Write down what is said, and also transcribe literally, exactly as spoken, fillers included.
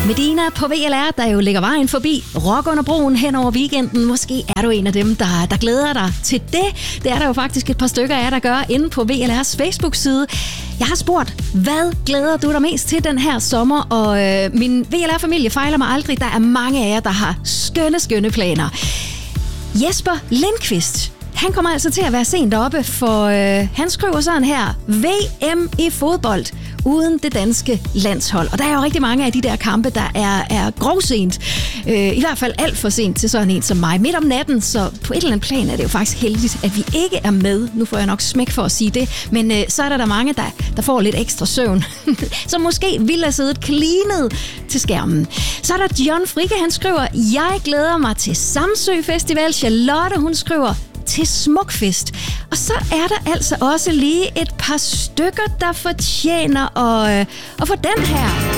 Medina på V L R, der jo ligger vejen forbi Rock under broen hen over weekenden. Måske er du en af dem, der, der glæder dig til det. Det er der jo faktisk et par stykker af jer, der gør inde på V L R's Facebook-side. Jeg har spurgt, hvad glæder du dig mest til den her sommer? Og øh, min V L R-familie fejler mig aldrig. Der er mange af jer, der har skønne, skønne planer. Jesper Lindqvist, han kommer altså til at være sent deroppe, for øh, han skriver sådan her: V M i fodbold uden det danske landshold. Og der er jo rigtig mange af de der kampe, der er, er grovsent. Øh, I hvert fald alt for sent til sådan en som mig. Midt om natten, så på et eller andet plan er det jo faktisk heldigt, at vi ikke er med. Nu får jeg nok smæk for at sige det. Men øh, så er der der mange, der, der får lidt ekstra søvn. Så måske ville have siddet cleanet til skærmen. Så er der John Fricke, han skriver: jeg glæder mig til Samsø Festival. Charlotte, hun skriver: til Smukfest. Og så er der altså også lige et par stykker, der fortjener at, øh, at få den her.